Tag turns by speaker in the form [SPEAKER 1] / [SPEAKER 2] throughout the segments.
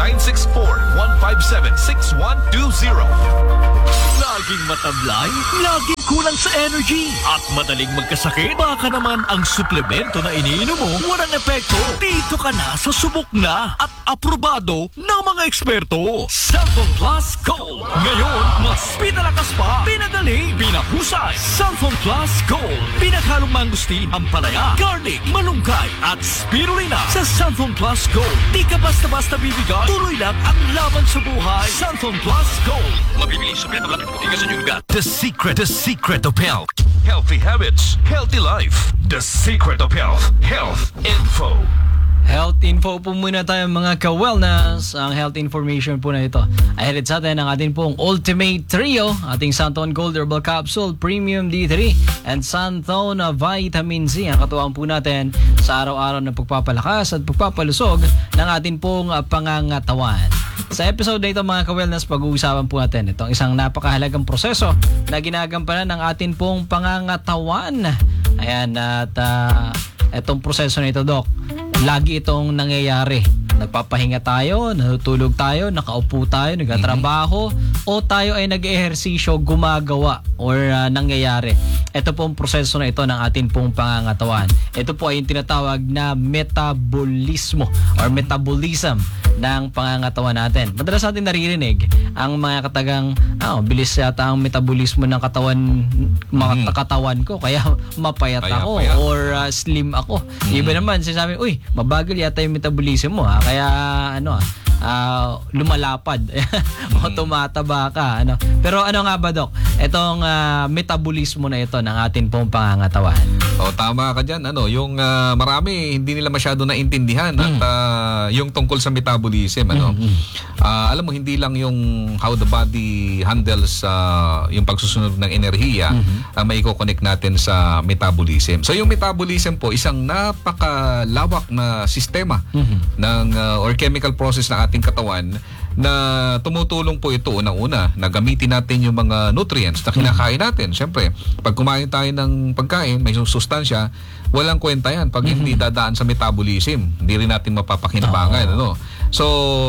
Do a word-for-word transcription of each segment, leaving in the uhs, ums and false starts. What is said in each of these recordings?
[SPEAKER 1] nine six four, one five seven, six one two zero. Laging matablay, laging kulang sa energy, at madaling magkasakit. Baka naman ang suplemento na iniinom mo walang epekto. Dito ka na sa subok na at aprobado ng mga eksperto. Cellphone Plus Gold. Ngayon, mas pinalakas pa, pinadali, pinahusay. Cellphone Plus Gold. Pinaghalong mangustin, ampalaya, garlic, malunggay, at spirulina. Sa Cellphone Plus Gold, di ka basta-basta bibigay. Tuloy lang ang laban sa buhay. Cellphone Plus Gold. Mabibili sa Beto Lakit Puti ka sa Nyugat. The secret, the secret of health. Healthy habits, healthy life. The secret of health. Health info.
[SPEAKER 2] Health info po muna tayo mga ka-wellness. Ang health information po na ito ay hatid sa atin ang ating pong Ultimate Trio, ating Santon Gold Herbal Capsule, Premium D three, and Santon Vitamin C. Ang katuwang po natin sa araw-araw na pagpapalakas at pagpapalusog ng ating pong pangangatawan. Sa episode na ito mga ka-wellness, pag-uusapan po natin itong isang napakahalagang proseso na ginagampanan ng ating pong pangangatawan. Ayan, at uh, itong proseso na ito, Doc, lagi itong nangyayari. Nagpapahinga tayo, natutulog tayo, nakaupo tayo, nagtatrabaho, mm-hmm. o tayo ay nag-ehersisyo, gumagawa, or uh, nangyayari. Ito po ang proseso na ito ng ating pong pangangatawan. Ito po ay yung tinatawag na metabolismo or metabolism ng pangangatawan natin. Madalas natin naririnig ang mga katagang, ah, bilis yata ang metabolismo ng katawan, mga mm-hmm. katawan ko, kaya mapayat
[SPEAKER 3] Paya,
[SPEAKER 2] ako
[SPEAKER 3] paya.
[SPEAKER 2] or uh, slim ako.
[SPEAKER 3] Mm-hmm.
[SPEAKER 2] Iba naman, sinasabi, uy, mabagal yata yung metabolism mo, ha? Kaya ano ah, uh, lumalapad o tumataba ka, ano. Pero ano nga ba, Doc? Itong uh, metabolismo na ito ng atin pong pangangatawan.
[SPEAKER 3] O tama ka diyan, ano, yung uh, marami hindi nila masyado naintindihan mm. at uh, yung tungkol sa metabolism, ano. Mm-hmm. Uh, alam mo, hindi lang yung how the body handles uh, yung pagsusunog ng enerhiya, mm-hmm. uh, may i-connect natin sa metabolism. So yung metabolism po, isang napakalawak na sistema mm-hmm. ng uh, or chemical process ng ating katawan na tumutulong po ito unang-una na gamitin natin yung mga nutrients na kinakain natin. Siyempre, pag kumain tayo ng pagkain, may sustansya, walang kwenta yan pag hindi dadaan sa metabolism. Hindi rin natin mapapakinabangan. Ano? So,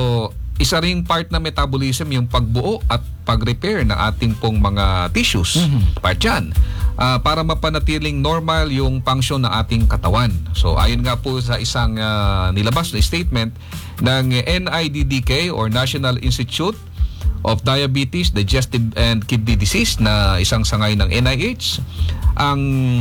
[SPEAKER 3] isa ring part na metabolism yung pagbuo at pag-repair ng ating pong mga tissues. Mm-hmm. Part yan. Uh, para mapanatiling normal yung function ng ating katawan. So, ayon nga po sa isang uh, nilabas na statement ng N I D D K or National Institute of Diabetes, Digestive and Kidney Disease na isang sangay ng N I H, ang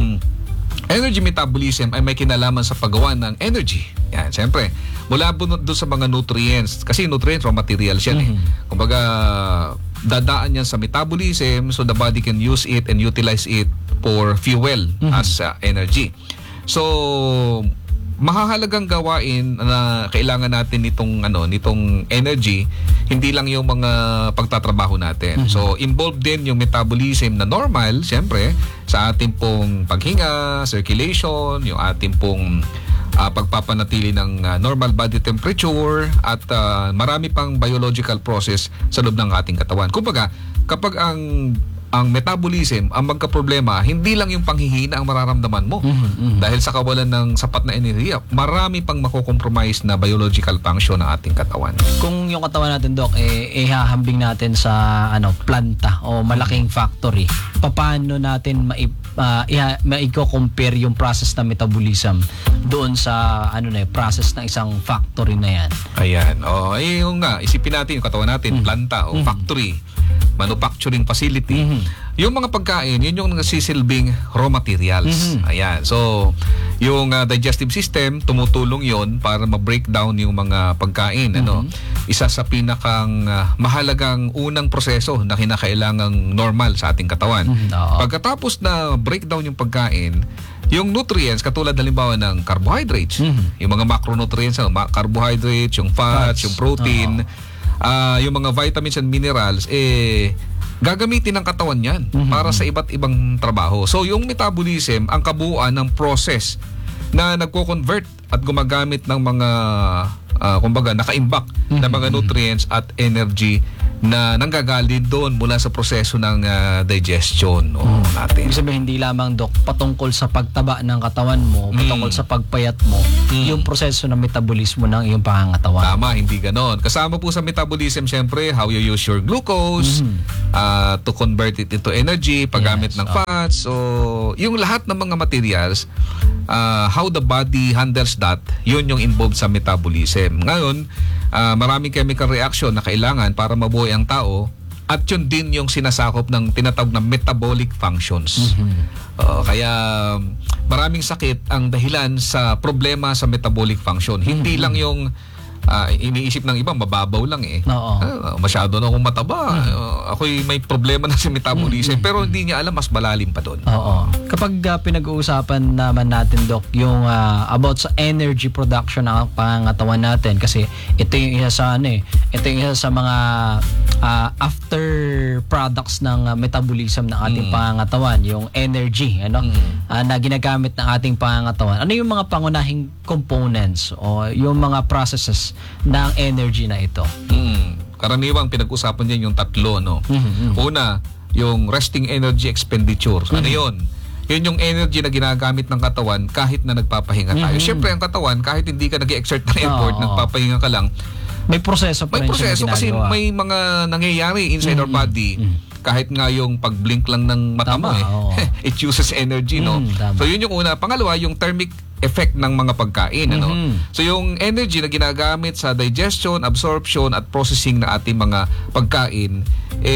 [SPEAKER 3] energy metabolism ay may kinalaman sa paggawa ng energy. Yan, siyempre, mula doon sa mga nutrients. Kasi nutrients, raw materials yan mm-hmm. eh. Kumbaga, dadaan yan sa metabolism so the body can use it and utilize it for fuel mm-hmm. as uh, energy. So, mahahalagang gawain na kailangan natin nitong ano nitong energy, hindi lang yung mga pagtatrabaho natin. Mm-hmm. So involved din yung metabolism na normal, siyempre, sa ating pong paghinga, circulation, yung ating pong uh, pagpapanatili ng uh, normal body temperature at uh, marami pang biological process sa loob ng ating katawan. Kumbaga, kapag ang ang metabolism, ang magka-problema, hindi lang yung panghihina ang mararamdaman mo. Mm-hmm, mm-hmm. Dahil sa kawalan ng sapat na enerhiya, marami pang makokompromise na biological function ng ating katawan.
[SPEAKER 2] Kung yung katawan natin, Doc, eh, ihahambing natin sa ano planta o malaking factory, paano natin mai, uh, iha, maiko-compare yung process na metabolism doon sa ano na process ng isang factory na yan?
[SPEAKER 3] Ayan. O, eh, yung nga, isipin natin yung katawan natin, mm-hmm. planta o mm-hmm. factory, manufacturing facility. Mm-hmm. Yung mga pagkain, yun yung nasisilbing raw materials. Mm-hmm. Ayan. So, yung uh, digestive system, tumutulong yon para ma-break down yung mga pagkain. Mm-hmm. Ano? Isa sa pinakang uh, mahalagang unang proseso na kinakailangang normal sa ating katawan. Mm-hmm. Pagkatapos na breakdown yung pagkain, yung nutrients, katulad halimbawa ng carbohydrates, mm-hmm. yung mga macronutrients, ano, carbohydrates, yung fats, fats. yung protein, Uh, yung mga vitamins and minerals, eh, gagamitin ng katawan yan mm-hmm. para sa iba't ibang trabaho. So, yung metabolism, ang kabuuan ng process na nagko-convert at gumagamit ng mga, uh, kumbaga, nakaimbak mm-hmm. na mga nutrients at energy na nanggagaling doon mula sa proseso ng uh, digestion o natin.
[SPEAKER 2] Ibig sabihin, hindi lamang, Dok, patungkol sa pagtaba ng katawan mo, patungkol
[SPEAKER 3] Mm.
[SPEAKER 2] sa pagpayat mo,
[SPEAKER 3] Mm.
[SPEAKER 2] yung proseso ng metabolismo ng iyong pangangatawan.
[SPEAKER 3] Tama, hindi ganon. Kasama po sa metabolism, syempre, how you use your glucose uh, to convert it into energy, paggamit
[SPEAKER 2] Yes,
[SPEAKER 3] ng
[SPEAKER 2] oh.
[SPEAKER 3] fats. So, yung lahat ng mga materials, uh, how the body handles that, yun yung involved sa metabolism. Ngayon, uh, maraming chemical reaction na kailangan para mabuhay ang tao, at yun din yung sinasakop ng tinatawag na metabolic functions. Uh, kaya maraming sakit ang dahilan sa problema sa metabolic function. Hindi lang yung ah, iniisip ng iba, mababaw lang eh.
[SPEAKER 2] Oo.
[SPEAKER 3] Ah, masyado na akong mataba. Ah, ako'y may problema na sa metabolism. Pero hindi niya alam, mas malalim pa doon.
[SPEAKER 2] Oo. Kapag uh, pinag-uusapan naman natin, Doc, yung uh, about sa energy production ng pangangatawan natin, kasi ito yung isa sa ano eh, ito yung isa sa mga uh, after products ng uh, metabolism ng ating
[SPEAKER 3] Mm.
[SPEAKER 2] pangangatawan, yung energy, ano,
[SPEAKER 3] Mm.
[SPEAKER 2] uh, na ginagamit ng ating pangangatawan. Ano yung mga pangunahing components o yung mga processes ng energy na ito?
[SPEAKER 3] Hmm. Karaniwang pinag-usapan niyan yung tatlo, no?
[SPEAKER 2] Mhm.
[SPEAKER 3] Una, yung resting energy expenditure. Ano yun? Yun yung energy na ginagamit ng katawan kahit na nagpapahinga tayo.
[SPEAKER 2] Mhm.
[SPEAKER 3] Siyempre, ang katawan, kahit hindi ka nag-exert ng effort,
[SPEAKER 2] Oo.
[SPEAKER 3] nagpapahinga ka lang,
[SPEAKER 2] May proseso pa
[SPEAKER 3] may
[SPEAKER 2] rin siya
[SPEAKER 3] proseso
[SPEAKER 2] na
[SPEAKER 3] kasi
[SPEAKER 2] ginagawa.
[SPEAKER 3] may mga nangyayari inside our body. Kahit nga yung pag-blink lang ng mata mo
[SPEAKER 2] Tama,
[SPEAKER 3] eh.
[SPEAKER 2] oo.
[SPEAKER 3] It uses energy, no?
[SPEAKER 2] Mm, tama.
[SPEAKER 3] So yun yung una. Pangalawa, yung thermic effect ng mga pagkain, ano?
[SPEAKER 2] Mhm.
[SPEAKER 3] So yung energy na ginagamit sa digestion, absorption at processing ng ating mga pagkain,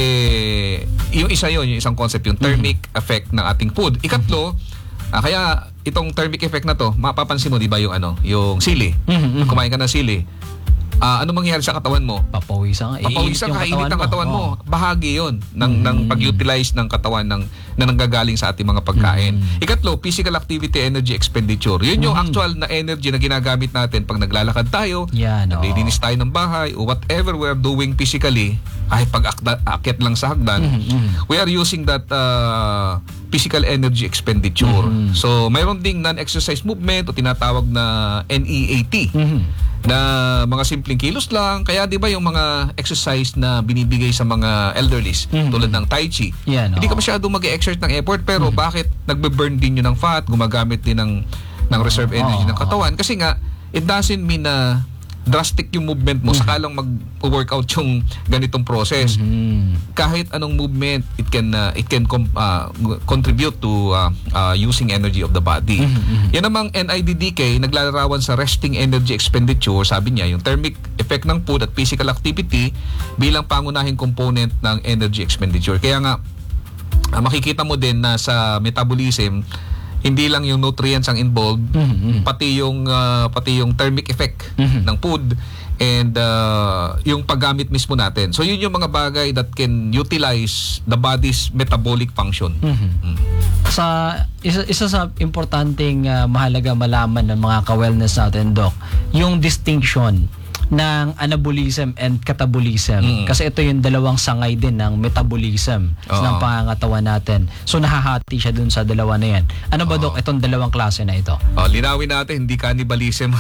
[SPEAKER 3] eh yung isa yun, yung isang concept, yung thermic effect ng ating food. Ikatlo, ah, kaya itong thermic effect na to, mapapansin mo, di ba, yung ano, yung sili.
[SPEAKER 2] Mhm, mhm.
[SPEAKER 3] Kumain ka ng sili. Ah, ano mangyayari sa katawan mo?
[SPEAKER 2] Papawisan ka.
[SPEAKER 3] Papawisan ka, init ang katawan mo. Bahagi yun ng, ng pag-utilize ng katawan ng, na nanggagaling sa ating mga pagkain. Ikatlo, physical activity energy expenditure. Yun yung actual na energy na ginagamit natin pag naglalakad tayo,
[SPEAKER 2] Yan, oo.
[SPEAKER 3] naglilinis tayo ng bahay, o whatever we're doing physically, ay pag-akyat lang sa hagdan, we are using that uh, physical energy expenditure. So, mayroon ding non-exercise movement o tinatawag na N E A T.
[SPEAKER 2] Mhm.
[SPEAKER 3] Na mga simpleng kilos lang. Kaya di ba yung mga exercise na binibigay sa mga elderlies,
[SPEAKER 2] Mhm.
[SPEAKER 3] tulad ng Tai Chi,
[SPEAKER 2] Yan,
[SPEAKER 3] hindi ka
[SPEAKER 2] oo.
[SPEAKER 3] masyado mag-exert ng effort, pero bakit nagbe-burn din yun ng fat, gumagamit din ng, ng reserve energy
[SPEAKER 2] Oo,
[SPEAKER 3] ng katawan? Kasi nga, it doesn't mean na drastic yung movement mo, saka lang mag-workout yung ganitong process.
[SPEAKER 2] Mhm.
[SPEAKER 3] Kahit anong movement, it can uh, it can com- uh, contribute to uh, uh, using energy of the body. Yan namang N I D D K, naglalarawan sa resting energy expenditure, sabi niya, yung thermic effect ng food at physical activity bilang pangunahing component ng energy expenditure. Kaya nga, uh, makikita mo din na sa metabolism, hindi lang yung nutrients ang involved,
[SPEAKER 2] Mhm.
[SPEAKER 3] pati yung uh, pati yung thermic effect
[SPEAKER 2] Mhm.
[SPEAKER 3] ng food and uh, yung paggamit mismo natin. So yun yung mga bagay that can utilize the body's metabolic function.
[SPEAKER 2] Mhm. Sa isa, isa sa importanteng ah, mahalaga malaman ng mga ka-wellness natin, Doc, yung distinction ng anabolism and catabolism.
[SPEAKER 3] Mm.
[SPEAKER 2] Kasi ito yung dalawang sangay din ng metabolism
[SPEAKER 3] Oo.
[SPEAKER 2] ng pangangatawan natin. So nahahati siya dun sa dalawa na yan. Ano ba, Doc, itong dalawang klase na ito?
[SPEAKER 3] Oh, linawin natin, hindi cannibalism.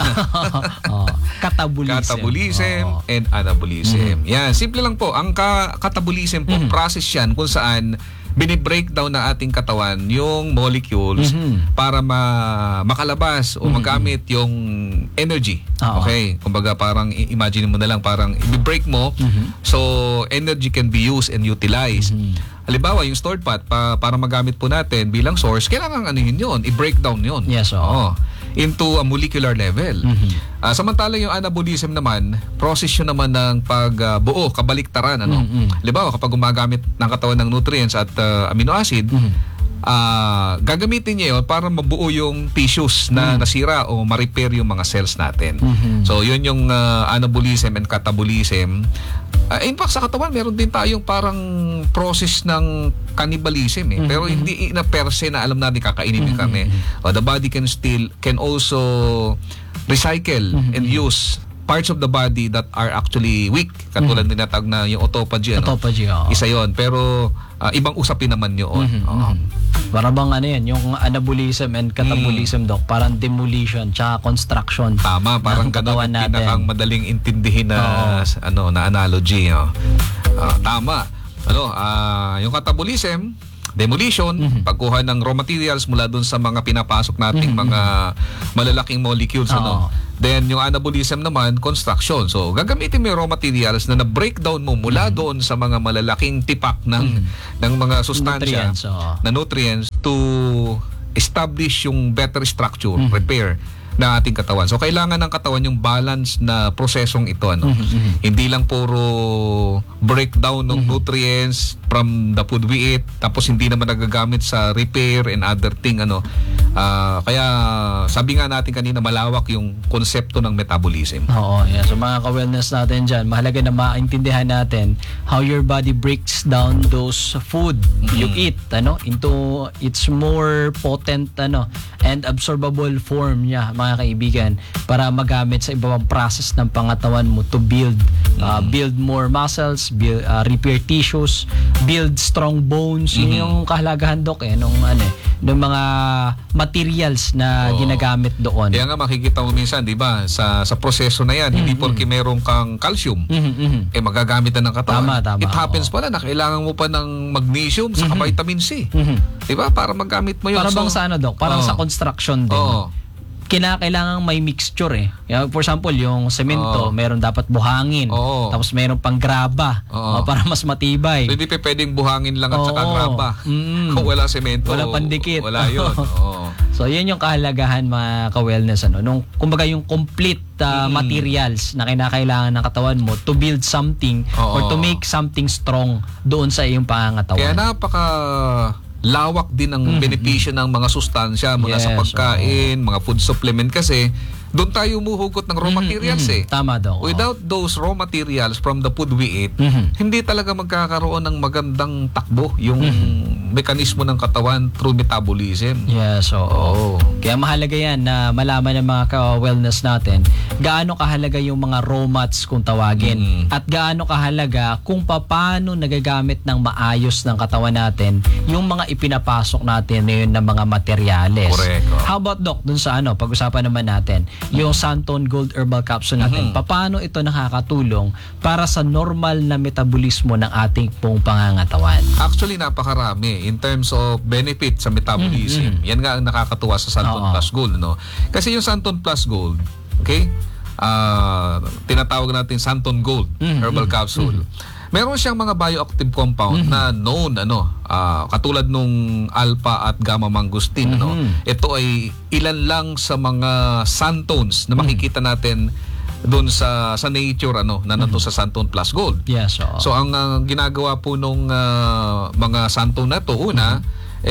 [SPEAKER 2] oh, catabolism.
[SPEAKER 3] Catabolism
[SPEAKER 2] Oo.
[SPEAKER 3] and anabolism. Yan, simple lang po. Ang ka- catabolism po, process yan kung saan binibreakdown ng ating katawan yung molecules
[SPEAKER 2] Mhm.
[SPEAKER 3] para ma- makalabas o magamit yung energy.
[SPEAKER 2] Oo.
[SPEAKER 3] Okay? Kumbaga parang i- imagine mo na lang, parang i-break mo, so energy can be used and utilized. Halimbawa, yung stored fat, pa, para magamit po natin bilang source, kailangan ano yun yun, i-breakdown yun.
[SPEAKER 2] Yes, oo.
[SPEAKER 3] Oo. Into a molecular level.
[SPEAKER 2] Mhm.
[SPEAKER 3] Ah, samantalang yung anabolism naman, process yun naman ng pagbuo, kabaliktaran. Ano?
[SPEAKER 2] Mhm.
[SPEAKER 3] Halimbawa, kapag gumagamit ng katawan ng nutrients at ah, amino acid, ah, gagamitin niya yun para mabuo yung tissues na nasira o ma-repair yung mga cells natin.
[SPEAKER 2] Mhm.
[SPEAKER 3] So, yun yung ah, anabolism and catabolism. Ah, in fact, sa katawan, meron din tayong parang process ng cannibalism eh. Pero hindi na per se na alam natin kakainin yung karne. Oh, the body can still, can also recycle and use parts of the body that are actually weak. Katulad din natag na yung autophagy. Ano?
[SPEAKER 2] Autophagy, oo.
[SPEAKER 3] Isa yon. Pero ah, ibang usapin naman yun. Oo.
[SPEAKER 2] Para bang ano yan, yung anabolism and catabolism, Doc, parang demolition tsaka construction.
[SPEAKER 3] Tama, parang
[SPEAKER 2] ng
[SPEAKER 3] ganun
[SPEAKER 2] katawan
[SPEAKER 3] yung pinakang madaling intindihin na ano na analogy. No? Ah, tama. Ano, ah, yung catabolism, demolition,
[SPEAKER 2] Mm-hmm.
[SPEAKER 3] pagkuha ng raw materials mula dun sa mga pinapasok nating
[SPEAKER 2] Mm-hmm.
[SPEAKER 3] mga malalaking molecules. Ano?
[SPEAKER 2] Oo.
[SPEAKER 3] Then, yung anabolism naman, construction. So, gagamitin mo yung raw materials na na-breakdown mo mula doon sa mga malalaking tipak ng, ng mga sustansya,
[SPEAKER 2] Nutrients, oo.
[SPEAKER 3] na nutrients to establish yung better structure, repair ng ating katawan. So, kailangan ng katawan yung balance na prosesong ito. Ano? Hindi lang puro breakdown ng nutrients from the food we eat, tapos hindi naman nagagamit sa repair and other thing. Ano? Ah, kaya, sabi nga natin kanina, malawak yung konsepto ng metabolism.
[SPEAKER 2] Oo, yeah. So mga ka-wellness natin dyan, mahalaga na maintindihan natin how your body breaks down those food you eat, ano, into its more potent, ano, and absorbable form niya, mga kaibigan, para magamit sa ibang process ng pangatawan mo to build, uh, build more muscles, build, uh, repair tissues, build strong bones. Yun yung kahalagahan, Doc, eh, nung, ano, eh, nung mga materials na
[SPEAKER 3] Oo.
[SPEAKER 2] ginagamit doon.
[SPEAKER 3] Kaya nga makikita mo minsan, di ba, sa, sa proseso na yan, hindi porke meron kang calcium,
[SPEAKER 2] Mhm, mhm.
[SPEAKER 3] eh magagamit na ng katawan.
[SPEAKER 2] Tama, tama,
[SPEAKER 3] It happens
[SPEAKER 2] oo.
[SPEAKER 3] pala na kailangan mo pa ng magnesium sa vitamin C.
[SPEAKER 2] Mhm.
[SPEAKER 3] Di ba? Para magamit mo yun.
[SPEAKER 2] Para bang
[SPEAKER 3] So,
[SPEAKER 2] sa ano, Doc? Parang
[SPEAKER 3] oo.
[SPEAKER 2] sa construction din.
[SPEAKER 3] Oo.
[SPEAKER 2] Kinakailangan may mixture eh. Yeah, for example, yung semento,
[SPEAKER 3] Oo.
[SPEAKER 2] meron dapat buhangin.
[SPEAKER 3] Oo.
[SPEAKER 2] Tapos meron pang graba
[SPEAKER 3] Oo.
[SPEAKER 2] oh, para mas matibay.
[SPEAKER 3] So, hindi pa pwedeng buhangin lang at saka
[SPEAKER 2] Oo.
[SPEAKER 3] graba.
[SPEAKER 2] Mm.
[SPEAKER 3] Kung wala semento,
[SPEAKER 2] Wala pandikit.
[SPEAKER 3] wala yun. Oo.
[SPEAKER 2] So, yan yung kahalagahan, mga ka-wellness. Ano? Nung, kumbaga, yung complete uh,
[SPEAKER 3] Mm.
[SPEAKER 2] materials na kinakailangan ng katawan mo to build something
[SPEAKER 3] Oo.
[SPEAKER 2] or to make something strong doon sa iyong pangangatawan.
[SPEAKER 3] Kaya napaka lawak din ng benepisyo ng mga sustansya mula sa
[SPEAKER 2] Yes,
[SPEAKER 3] pagkain, mga food supplement kasi doon tayo umuhugot ng raw materials eh.
[SPEAKER 2] Tama, Doc. Oo.
[SPEAKER 3] Without those raw materials from the food we eat,
[SPEAKER 2] Mhm.
[SPEAKER 3] hindi talaga magkakaroon ng magandang takbo yung mekanismo ng katawan through metabolism.
[SPEAKER 2] Yes, oo.
[SPEAKER 3] Oo.
[SPEAKER 2] Kaya mahalaga yan na malaman ng mga ka-wellness natin gaano kahalaga yung mga raw mats kung tawagin
[SPEAKER 3] Mm.
[SPEAKER 2] at gaano kahalaga kung paano nagagamit ng maayos ng katawan natin yung mga ipinapasok natin ngayon ng mga materyales.
[SPEAKER 3] Correct, oh.
[SPEAKER 2] How about, Doc, dun sa ano, pag-usapan naman natin, yung Santon Gold Herbal Capsule natin,
[SPEAKER 3] Mhm.
[SPEAKER 2] paano ito nakakatulong para sa normal na metabolismo ng ating pong pangangatawan?
[SPEAKER 3] Actually, napakarami in terms of benefit sa metabolism. Yan nga ang nakakatuwa sa Santon
[SPEAKER 2] Oo.
[SPEAKER 3] Plus Gold. No? Kasi yung Santon Plus Gold, okay, ah tinatawag natin Santon Gold
[SPEAKER 2] Mhm,
[SPEAKER 3] Herbal Capsule. Meron siyang mga bioactive compound na known, ano, ah, katulad nung alpha at gamma mangosteen. Ano? Ito ay ilan lang sa mga santones na makikita natin doon sa sa nature, ano, na nato sa Santon Plus Gold.
[SPEAKER 2] Yes, oo.
[SPEAKER 3] So ang uh, ginagawa po nung uh, mga santo na to, una,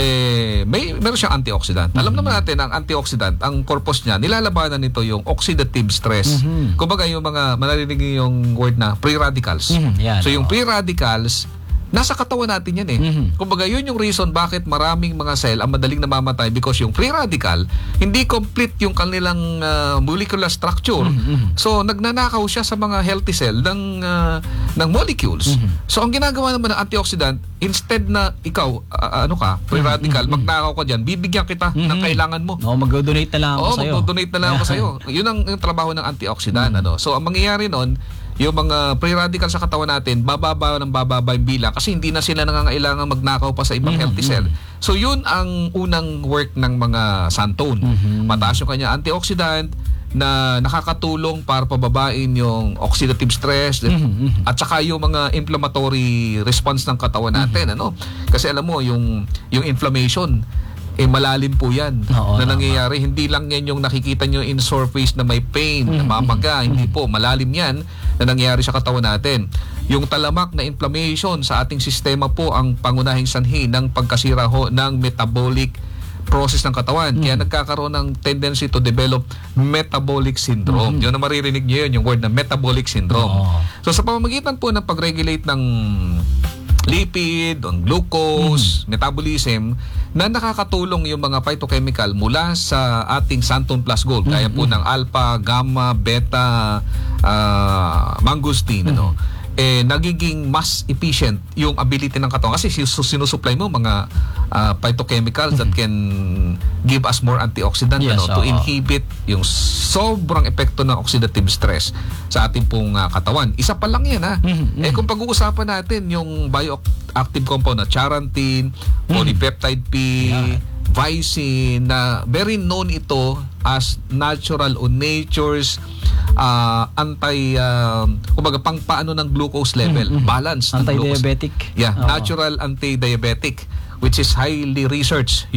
[SPEAKER 3] eh may meron siyang antioxidant. Alam naman natin ang antioxidant, ang purpose niya, nilalabanan nito yung oxidative stress.
[SPEAKER 2] Mhm.
[SPEAKER 3] Kumbaga yung mga manarinig niyo yung word na free radicals.
[SPEAKER 2] Mhm, yan,
[SPEAKER 3] So yung
[SPEAKER 2] oo.
[SPEAKER 3] free radicals nasa katawan natin yan eh.
[SPEAKER 2] Mhm.
[SPEAKER 3] Kumbaga yun yung reason bakit maraming mga cell ang madaling namamatay because yung free radical hindi complete yung kanilang uh, molecular structure. So nagnanakaw siya sa mga healthy cell ng uh, ng molecules. So ang ginagawa naman ng antioxidant, instead na ikaw uh, ano ka, free radical, magnakaw ka diyan, bibigyan kita ng kailangan mo.
[SPEAKER 2] Oo, mag-donate na lang ako
[SPEAKER 3] Oo,
[SPEAKER 2] sa'yo.
[SPEAKER 3] mag-donate na lang ako sa'yo. Yun ang, yung trabaho ng antioxidant. Ano? So, ang mangyayari nun, yung mga free radical sa katawan natin, bababa ng bababa yung bilang kasi hindi na sila nangangailangan magnakaw pa sa ibang healthy cell. So, yun ang unang work ng mga santone. Mataas yung kanya antioxidant na nakakatulong para pababain yung oxidative stress at saka yung mga inflammatory response ng katawan natin. Ano? Kasi alam mo, yung, yung inflammation, eh malalim po yan
[SPEAKER 2] Oo,
[SPEAKER 3] na
[SPEAKER 2] tama.
[SPEAKER 3] nangyayari. Hindi lang yan yung nakikita nyo in surface na may pain, na mamaga. Hindi po, malalim yan na nangyayari sa katawan natin. Yung talamak na inflammation sa ating sistema po ang pangunahing sanhi ng pagkasira ho ng metabolic process ng katawan. Kaya nagkakaroon ng tendency to develop metabolic syndrome. Yun na maririnig nyo yun, yung word na metabolic syndrome.
[SPEAKER 2] Oo.
[SPEAKER 3] So sa pamamagitan po ng pag-regulate ng lipid, on glucose, metabolism, na nakakatulong yung mga phytochemical mula sa ating Santon Plus Gold. Kaya po ng alpha, gamma, beta, uh, mangosteen. Ano? eh nagiging mas efficient yung ability ng katawan kasi sis- sinusupply mo mga ah, phytochemicals that can give us more antioxidant
[SPEAKER 2] Yes,
[SPEAKER 3] ano, to
[SPEAKER 2] oo.
[SPEAKER 3] inhibit yung sobrang epekto ng oxidative stress sa ating pong ah, katawan. Isa pa lang yan ha.
[SPEAKER 2] Mhm,
[SPEAKER 3] Eh kung pag-uusapan natin yung bioactive compound na charantin, polypeptide P,
[SPEAKER 2] Yeah.
[SPEAKER 3] Vicin, na very known ito as natural or nature's uh, anti uh, kumbaga pang paano ng glucose level, balance ng glucose.
[SPEAKER 2] Anti-diabetic.
[SPEAKER 3] Yeah,
[SPEAKER 2] Oo.
[SPEAKER 3] natural anti-diabetic which is highly researched